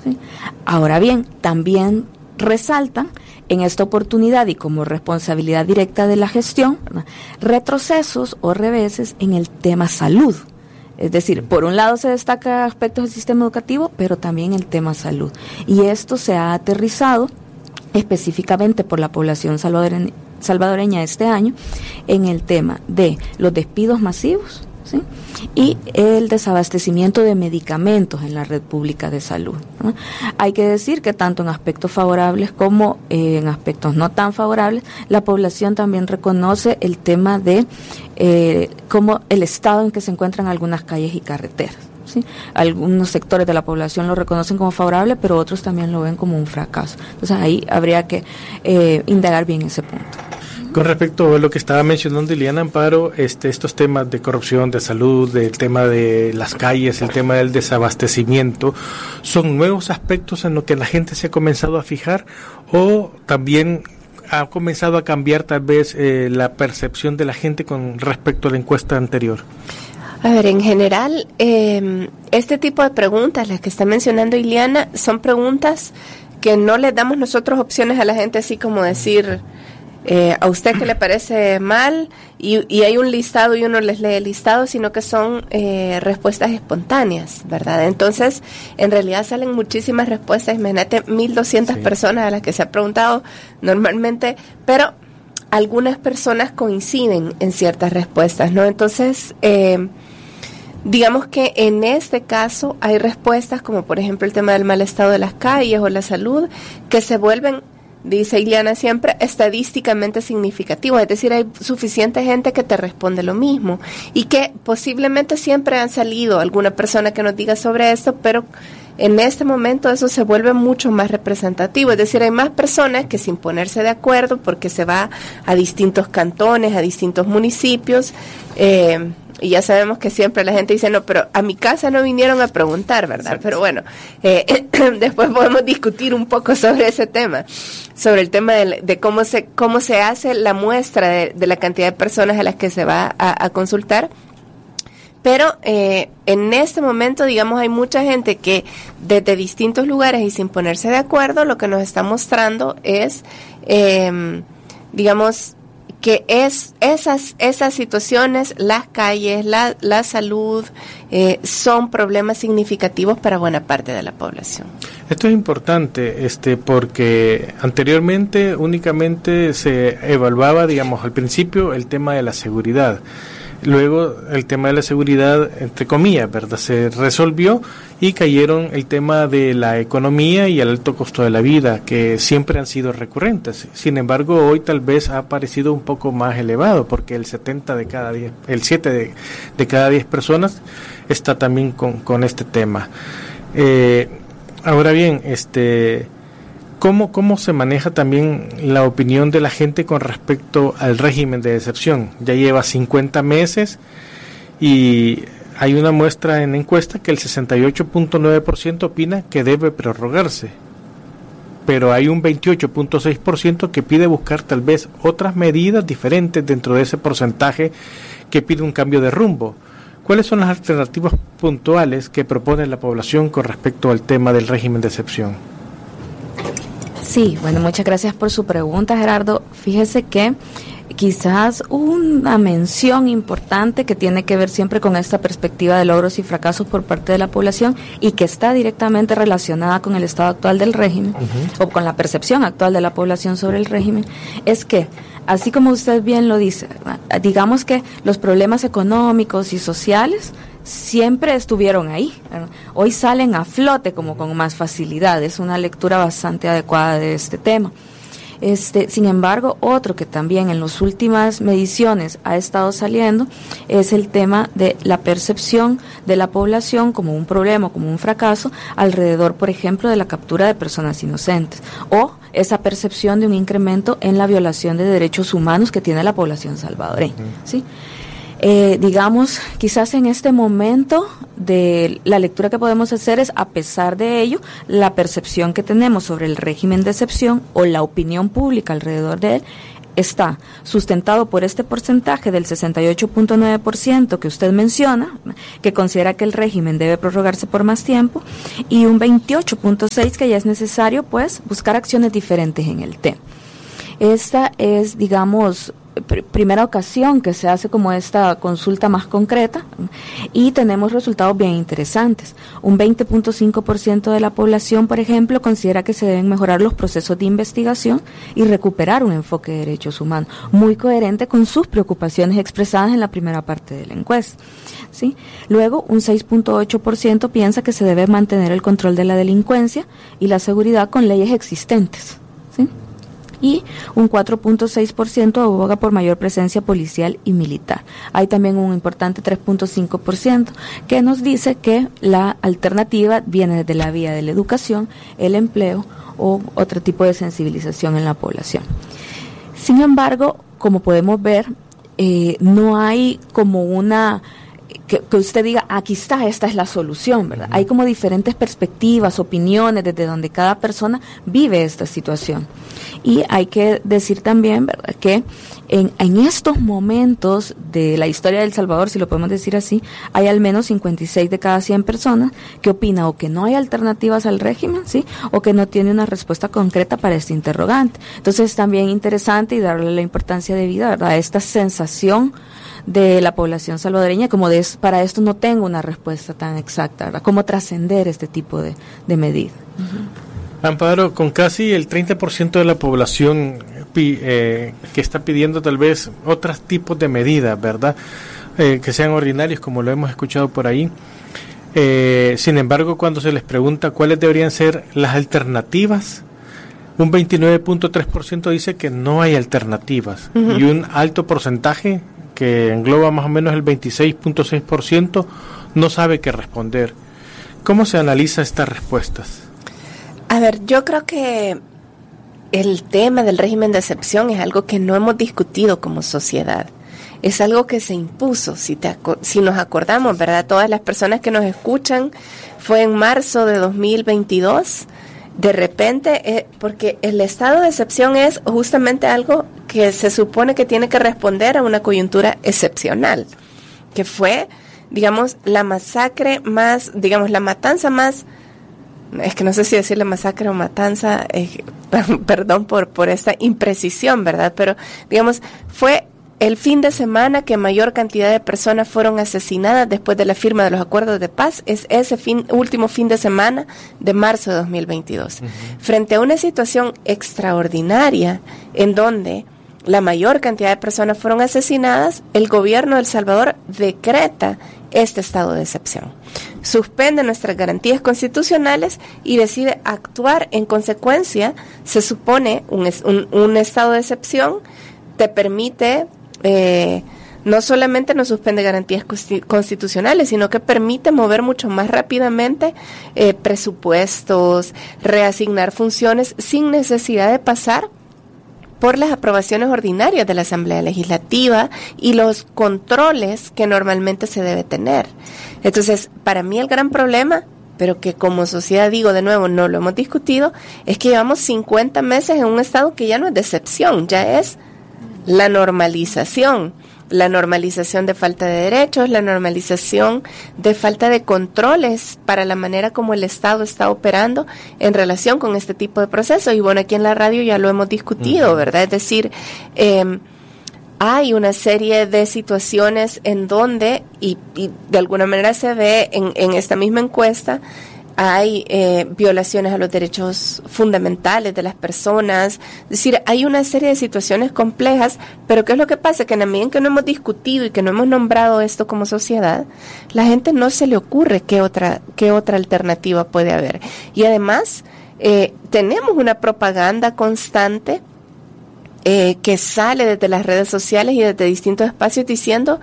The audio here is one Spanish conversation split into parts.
¿sí? Ahora bien, también resaltan en esta oportunidad y como responsabilidad directa de la gestión, ¿verdad?, retrocesos o reveses en el tema salud. Es decir, por un lado se destaca aspectos del sistema educativo, pero también el tema salud. Y esto se ha aterrizado específicamente por la población salvadoreña este año en el tema de los despidos masivos, ¿sí?, y el desabastecimiento de medicamentos en la red pública de salud, ¿no? Hay que decir que tanto en aspectos favorables como en aspectos no tan favorables, la población también reconoce el tema de cómo el estado en que se encuentran algunas calles y carreteras, ¿sí? Algunos sectores de la población lo reconocen como favorable, pero otros también lo ven como un fracaso. Entonces ahí habría que indagar bien ese punto. Con respecto a lo que estaba mencionando Ileana Amparo, estos temas de corrupción, de salud, el tema de las calles, el tema del desabastecimiento, ¿son nuevos aspectos en los que la gente se ha comenzado a fijar o también ha comenzado a cambiar tal vez la percepción de la gente con respecto a la encuesta anterior? A ver, en general, este tipo de preguntas, las que está mencionando Ileana, son preguntas que no le damos nosotros opciones a la gente, así como decir, a usted qué le parece mal, y hay un listado y uno les lee el listado, sino que son respuestas espontáneas, ¿verdad? Entonces, en realidad salen muchísimas respuestas, imagínate 1,200 personas a las que se ha preguntado normalmente, pero algunas personas coinciden en ciertas respuestas, ¿no? Entonces, digamos que en este caso hay respuestas como por ejemplo el tema del mal estado de las calles o la salud, que se vuelven, dice Ileana siempre, estadísticamente significativo, es decir, hay suficiente gente que te responde lo mismo y que posiblemente siempre han salido alguna persona que nos diga sobre esto, pero en este momento eso se vuelve mucho más representativo, es decir, hay más personas que sin ponerse de acuerdo, porque se va a distintos cantones, a distintos municipios, y ya sabemos que siempre la gente dice, no, pero a mi casa no vinieron a preguntar, ¿verdad? Exacto. Pero bueno, después podemos discutir un poco sobre ese tema, sobre el tema de cómo se hace la muestra de la cantidad de personas a las que se va a consultar. Pero en este momento, digamos, hay mucha gente que desde distintos lugares y sin ponerse de acuerdo, lo que nos está mostrando es, digamos, que esas situaciones, las calles, la salud, son problemas significativos para buena parte de la población. Esto es importante, porque anteriormente únicamente se evaluaba, digamos, al principio el tema de la seguridad. Luego el tema de la seguridad, entre comillas, ¿verdad?, se resolvió y cayeron el tema de la economía y el alto costo de la vida, que siempre han sido recurrentes. Sin embargo, hoy tal vez ha parecido un poco más elevado, porque el 7 de cada 10 personas está también con este tema. Ahora bien, ¿Cómo se maneja también la opinión de la gente con respecto al régimen de excepción? Ya lleva 50 meses y hay una muestra en la encuesta que el 68.9% opina que debe prorrogarse, pero hay un 28.6% que pide buscar tal vez otras medidas diferentes dentro de ese porcentaje que pide un cambio de rumbo. ¿Cuáles son las alternativas puntuales que propone la población con respecto al tema del régimen de excepción? Sí, bueno, muchas gracias por su pregunta, Gerardo. Fíjese que quizás una mención importante que tiene que ver siempre con esta perspectiva de logros y fracasos por parte de la población y que está directamente relacionada con el estado actual del régimen, o con la percepción actual de la población sobre el régimen, es que, así como usted bien lo dice, digamos que los problemas económicos y sociales siempre estuvieron ahí, ¿verdad? Hoy salen a flote como con más facilidad, es una lectura bastante adecuada de este tema. Sin embargo, otro que también en las últimas mediciones ha estado saliendo es el tema de la percepción de la población como un problema, como un fracaso, alrededor, por ejemplo, de la captura de personas inocentes, o esa percepción de un incremento en la violación de derechos humanos que tiene la población salvadoreña, ¿sí? Digamos, quizás en este momento de la lectura que podemos hacer es, a pesar de ello, la percepción que tenemos sobre el régimen de excepción o la opinión pública alrededor de él está sustentado por este porcentaje del 68.9% que usted menciona, que considera que el régimen debe prorrogarse por más tiempo, y un 28.6% que ya es necesario, pues, buscar acciones diferentes en el T. Esta es, digamos, primera ocasión que se hace como esta consulta más concreta, y tenemos resultados bien interesantes. Un 20.5% de la población, por ejemplo, considera que se deben mejorar los procesos de investigación y recuperar un enfoque de derechos humanos, muy coherente con sus preocupaciones expresadas en la primera parte de la encuesta, ¿sí? Luego, un 6.8% piensa que se debe mantener el control de la delincuencia y la seguridad con leyes existentes, ¿sí? Y un 4.6% aboga por mayor presencia policial y militar. Hay también un importante 3.5% que nos dice que la alternativa viene desde la vía de la educación, el empleo o otro tipo de sensibilización en la población. Sin embargo, como podemos ver, no hay como una... Que usted diga, aquí está, esta es la solución, ¿verdad? Hay como diferentes perspectivas, opiniones, desde donde cada persona vive esta situación. Y hay que decir también, ¿verdad?, que en estos momentos de la historia de El Salvador, si lo podemos decir así, hay al menos 56 de cada 100 personas que opinan o que no hay alternativas al régimen, ¿sí?, o que no tiene una respuesta concreta para este interrogante. Entonces es también interesante y darle la importancia debida, ¿verdad?, a esta sensación de la población salvadoreña, como para esto no tengo una respuesta tan exacta, ¿verdad?, cómo trascender este tipo de medidas. Amparo, con casi el 30% de la población que está pidiendo tal vez otros tipos de medidas, ¿verdad?, que sean ordinarios, como lo hemos escuchado por ahí. Sin embargo, cuando se les pregunta cuáles deberían ser las alternativas, un 29.3% dice que no hay alternativas, y un alto porcentaje, que engloba más o menos el 26.6%, no sabe qué responder. ¿Cómo se analiza estas respuestas? A ver, yo creo que el tema del régimen de excepción es algo que no hemos discutido como sociedad. Es algo que se impuso, si nos acordamos, ¿verdad? Todas las personas que nos escuchan, fue en marzo de 2022, de repente, porque el estado de excepción es justamente algo que se supone que tiene que responder a una coyuntura excepcional, que fue, digamos, la masacre más, digamos, la matanza más, es que no sé si decirle masacre o matanza, perdón por esta imprecisión, ¿verdad? Pero, digamos, fue el fin de semana que mayor cantidad de personas fueron asesinadas después de la firma de los acuerdos de paz, es ese último fin de semana de marzo de 2022. Frente a una situación extraordinaria en donde la mayor cantidad de personas fueron asesinadas, el gobierno de El Salvador decreta este estado de excepción. Suspende nuestras garantías constitucionales y decide actuar en consecuencia. Se supone un estado de excepción te permite, no solamente no suspende garantías constitucionales, sino que permite mover mucho más rápidamente presupuestos, reasignar funciones sin necesidad de pasar por las aprobaciones ordinarias de la Asamblea Legislativa y los controles que normalmente se debe tener. Entonces, para mí el gran problema, pero que como sociedad, digo de nuevo, no lo hemos discutido, es que llevamos 50 meses en un estado que ya no es de excepción, ya es la normalización de falta de derechos, la normalización de falta de controles para la manera como el Estado está operando en relación con este tipo de procesos. Y bueno, aquí en la radio ya lo hemos discutido, ¿verdad? Es decir, hay una serie de situaciones en donde, y de alguna manera se ve en esta misma encuesta, hay violaciones a los derechos fundamentales de las personas. Es decir, hay una serie de situaciones complejas, pero ¿qué es lo que pasa? Que en la medida en que no hemos discutido y que no hemos nombrado esto como sociedad, la gente no se le ocurre qué otra alternativa puede haber. Y además, tenemos una propaganda constante que sale desde las redes sociales y desde distintos espacios diciendo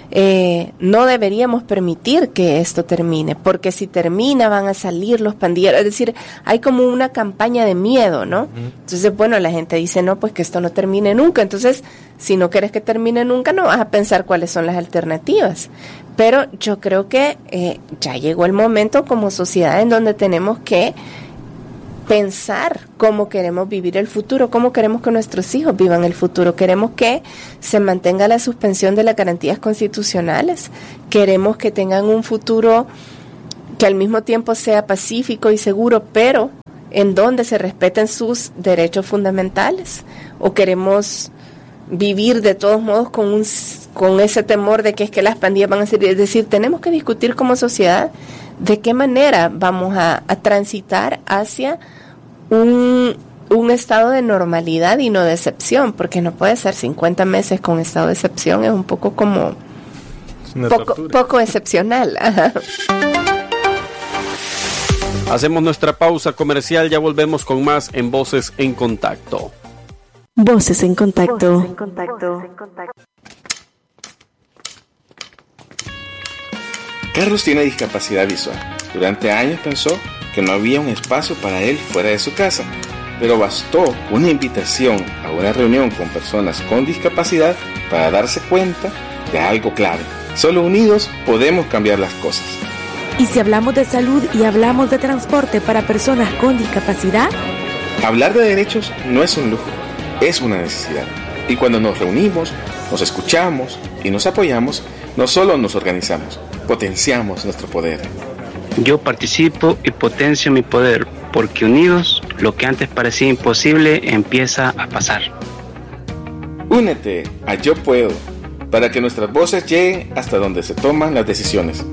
no deberíamos permitir que esto termine, porque si termina van a salir los pandilleros. Es decir, hay como una campaña de miedo, ¿no? Entonces, bueno, la gente dice, no, pues que esto no termine nunca. Entonces, si no quieres que termine nunca, no vas a pensar cuáles son las alternativas. Pero yo creo que ya llegó el momento como sociedad en donde tenemos que pensar cómo queremos vivir el futuro, cómo queremos que nuestros hijos vivan el futuro. Queremos que se mantenga la suspensión de las garantías constitucionales, queremos que tengan un futuro que al mismo tiempo sea pacífico y seguro, pero en donde se respeten sus derechos fundamentales, o queremos vivir de todos modos con ese temor de que es que las pandillas van a ser. Es decir, tenemos que discutir como sociedad de qué manera vamos a transitar hacia un estado de normalidad y no de excepción, porque no puede ser 50 meses con estado de excepción, es un poco como poco excepcional. Ajá. Hacemos nuestra pausa comercial, ya volvemos con más en Voces en Contacto. Voces en Contacto. Voces en Contacto. Carlos tiene discapacidad visual. Durante años pensó que no había un espacio para él fuera de su casa, pero bastó una invitación a una reunión con personas con discapacidad para darse cuenta de algo clave. Solo unidos podemos cambiar las cosas. ¿Y si hablamos de salud y hablamos de transporte para personas con discapacidad? Hablar de derechos no es un lujo, es una necesidad. Y cuando nos reunimos, nos escuchamos y nos apoyamos, no solo nos organizamos, potenciamos nuestro poder. Yo participo y potencio mi poder, porque unidos, lo que antes parecía imposible empieza a pasar. Únete a Yo Puedo, para que nuestras voces lleguen hasta donde se toman las decisiones.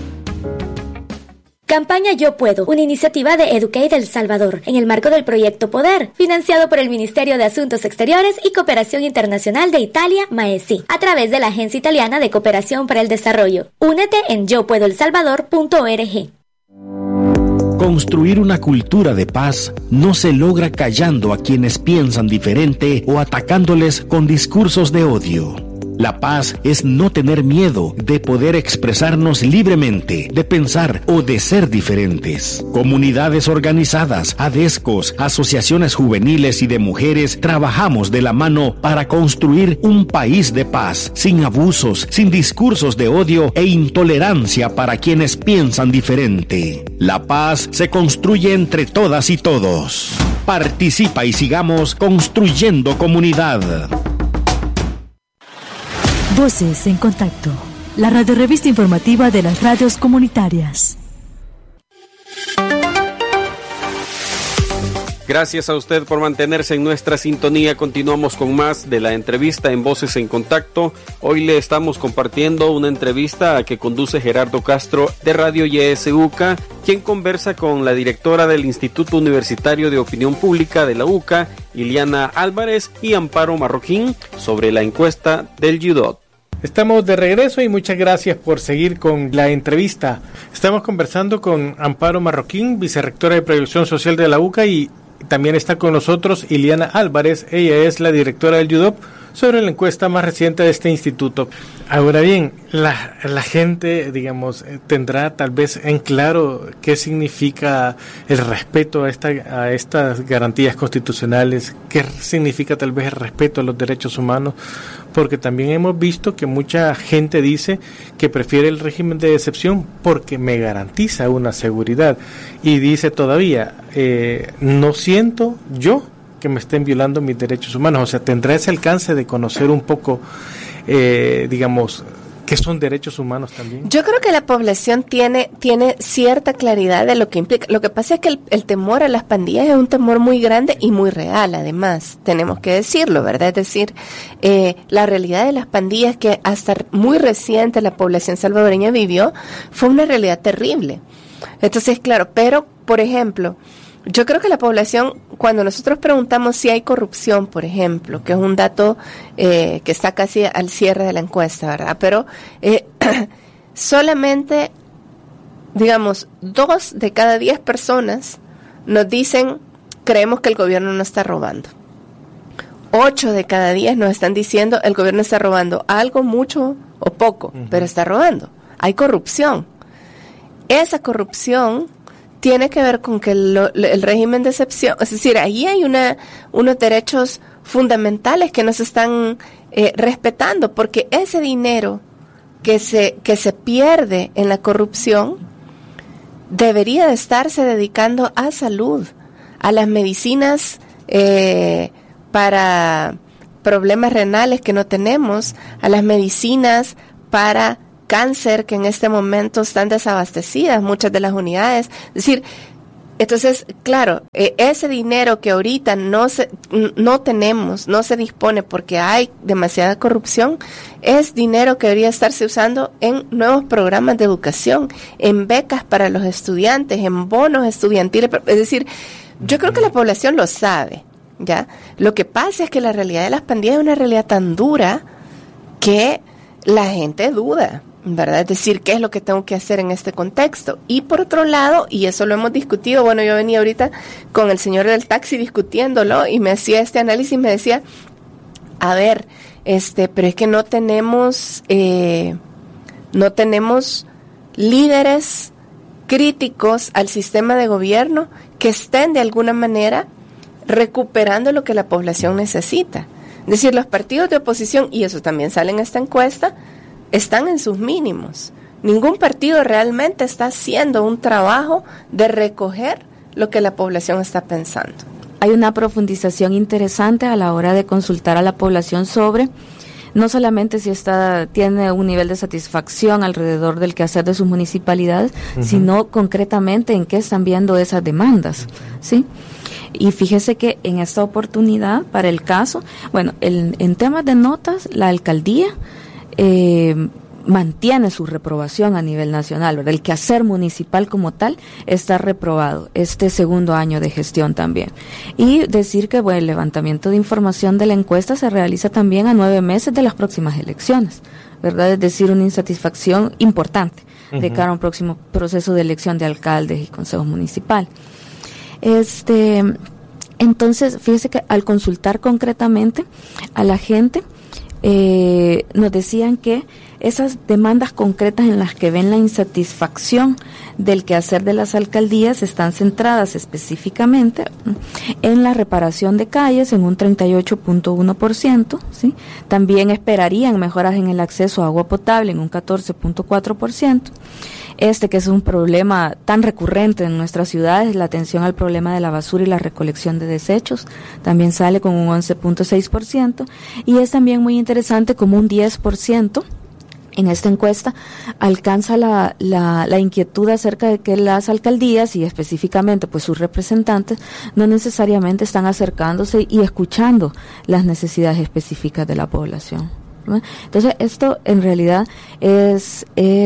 Campaña Yo Puedo, una iniciativa de Educate El Salvador, en el marco del proyecto Poder, financiado por el Ministerio de Asuntos Exteriores y Cooperación Internacional de Italia, MAESI, a través de la Agencia Italiana de Cooperación para el Desarrollo. Únete en yopuedoelsalvador.org. Construir una cultura de paz no se logra callando a quienes piensan diferente o atacándoles con discursos de odio. La paz es no tener miedo de poder expresarnos libremente, de pensar o de ser diferentes. Comunidades organizadas, ADESCOS, asociaciones juveniles y de mujeres trabajamos de la mano para construir un país de paz, sin abusos, sin discursos de odio e intolerancia para quienes piensan diferente. La paz se construye entre todas y todos. Participa y sigamos construyendo comunidad. Voces en Contacto, la radiorevista informativa de las radios comunitarias. Gracias a usted por mantenerse en nuestra sintonía. Continuamos con más de la entrevista en Voces en Contacto. Hoy le estamos compartiendo una entrevista que conduce Gerardo Castro de Radio YS-UCA, quien conversa con la directora del Instituto Universitario de Opinión Pública de la UCA, Ileana Álvarez, y Amparo Marroquín sobre la encuesta del YUDOT. Estamos de regreso y muchas gracias por seguir con la entrevista. Estamos conversando con Amparo Marroquín, vicerrectora de Previsión Social de la UCA, y también está con nosotros Ileana Álvarez. Ella es la directora del YUDOP, sobre la encuesta más reciente de este instituto. Ahora bien, la gente, digamos, tendrá tal vez en claro qué significa el respeto a estas garantías constitucionales, qué significa tal vez el respeto a los derechos humanos, porque también hemos visto que mucha gente dice que prefiere el régimen de excepción porque me garantiza una seguridad, y dice todavía, no siento yo que me estén violando mis derechos humanos. O sea, tendrá ese alcance de conocer un poco, digamos, qué son derechos humanos también. Yo creo que la población tiene cierta claridad de lo que implica. Lo que pasa es que el temor a las pandillas es un temor muy grande y muy real, además, tenemos que decirlo, ¿verdad? Es decir, la realidad de las pandillas que hasta muy reciente la población salvadoreña vivió fue una realidad terrible. Entonces, claro, pero, por ejemplo, yo creo que la población, cuando nosotros preguntamos si hay corrupción, por ejemplo, que es un dato que está casi al cierre de la encuesta, ¿verdad? Pero solamente, digamos, 2 de cada 10 personas nos dicen, creemos que el gobierno no está robando. 8 de cada 10 nos están diciendo, el gobierno está robando algo, mucho o poco, pero está robando. Hay corrupción. Esa corrupción tiene que ver con que el régimen de excepción, es decir, ahí hay unos derechos fundamentales que no se están respetando, porque ese dinero que se pierde en la corrupción debería de estarse dedicando a salud, a las medicinas para problemas renales que no tenemos, a las medicinas para cáncer que en este momento están desabastecidas, muchas de las unidades. Es decir, entonces, claro, ese dinero que ahorita no tenemos, no se dispone porque hay demasiada corrupción, es dinero que debería estarse usando en nuevos programas de educación, en becas para los estudiantes, en bonos estudiantiles. Es decir, yo creo que la población lo sabe, ¿ya? Lo que pasa es que la realidad de las pandillas es una realidad tan dura que la gente duda, ¿verdad? Es decir, ¿qué es lo que tengo que hacer en este contexto? Y por otro lado, y eso lo hemos discutido, bueno, yo venía ahorita con el señor del taxi discutiéndolo y me hacía este análisis, me decía, a ver, pero es que no tenemos líderes críticos al sistema de gobierno que estén de alguna manera recuperando lo que la población necesita. Es decir, los partidos de oposición, y eso también sale en esta encuesta, están en sus mínimos. Ningún partido realmente está haciendo un trabajo de recoger lo que la población está pensando. Hay una profundización interesante a la hora de consultar a la población sobre no solamente si tiene un nivel de satisfacción alrededor del quehacer de sus municipalidades, sino concretamente en qué están viendo esas demandas, ¿sí? Y fíjese que en esta oportunidad, para el caso, bueno, en temas de notas, la alcaldía mantiene su reprobación a nivel nacional, ¿verdad? El quehacer municipal como tal está reprobado este segundo año de gestión también. Y decir que, bueno, el levantamiento de información de la encuesta se realiza también a 9 meses de las próximas elecciones, ¿verdad? Es decir, una insatisfacción importante de cara a un próximo proceso de elección de alcaldes y consejos municipal. Entonces, fíjese que al consultar concretamente a la gente, nos decían que esas demandas concretas en las que ven la insatisfacción del quehacer de las alcaldías están centradas específicamente en la reparación de calles en un 38.1%, ¿sí? También esperarían mejoras en el acceso a agua potable en un 14.4%. Que es un problema tan recurrente en nuestras ciudades, la atención al problema de la basura y la recolección de desechos, también sale con un 11.6%, y es también muy interesante como un 10% en esta encuesta alcanza la inquietud acerca de que las alcaldías y específicamente pues sus representantes no necesariamente están acercándose y escuchando las necesidades específicas de la población. Entonces, esto en realidad es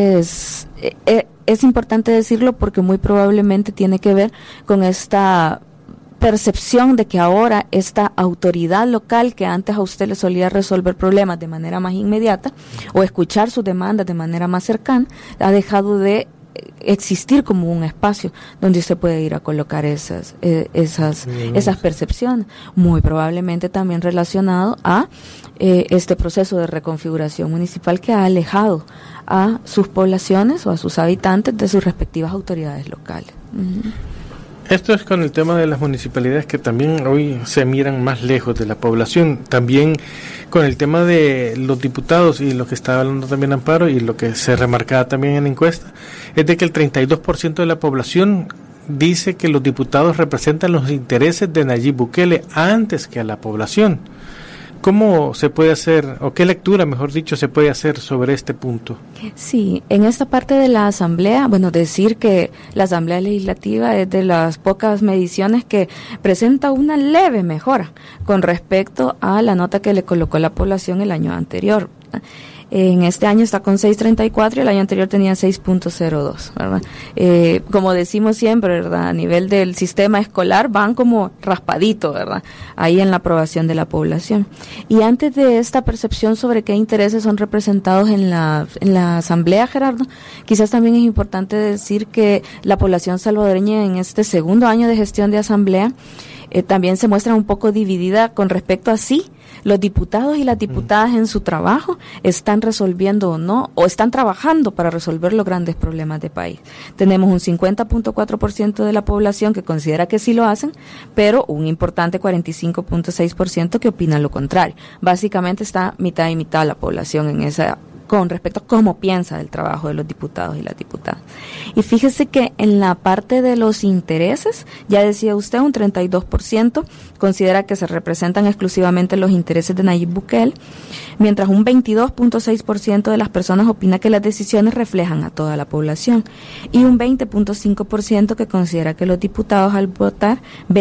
importante decirlo porque muy probablemente tiene que ver con esta percepción de que ahora esta autoridad local que antes a usted le solía resolver problemas de manera más inmediata o escuchar sus demandas de manera más cercana, ha dejado de existir como un espacio donde usted puede ir a colocar esas percepciones, muy probablemente también relacionado a este proceso de reconfiguración municipal que ha alejado a sus poblaciones o a sus habitantes de sus respectivas autoridades locales. Esto es con el tema de las municipalidades que también hoy se miran más lejos de la población. También con el tema de los diputados y lo que estaba hablando también Amparo y lo que se remarcaba también en la encuesta, es de que el 32% de la población dice que los diputados representan los intereses de Nayib Bukele antes que a la población. ¿Cómo se puede hacer, o qué lectura, mejor dicho, se puede hacer sobre este punto? Sí, en esta parte de la Asamblea, bueno, decir que la Asamblea Legislativa es de las pocas mediciones que presenta una leve mejora con respecto a la nota que le colocó la población el año anterior. En este año está con 6.34 y el año anterior tenía 6.02, ¿verdad? Como decimos siempre, ¿verdad? A nivel del sistema escolar van como raspadito, ¿verdad? Ahí en la aprobación de la población. Y antes de esta percepción sobre qué intereses son representados en la Asamblea, Gerardo, quizás también es importante decir que la población salvadoreña en este segundo año de gestión de Asamblea también se muestra un poco dividida con respecto a sí. Los diputados y las diputadas en su trabajo están resolviendo o no, o están trabajando para resolver los grandes problemas del país. Tenemos un 50.4% de la población que considera que sí lo hacen, pero un importante 45.6% que opina lo contrario. Básicamente está mitad y mitad la población en esa con respecto a cómo piensa del trabajo de los diputados y las diputadas. Y fíjese que en la parte de los intereses, ya decía usted, un 32% considera que se representan exclusivamente los intereses de Nayib Bukele, mientras un 22.6% de las personas opina que las decisiones reflejan a toda la población, y un 20.5% que considera que los diputados al votar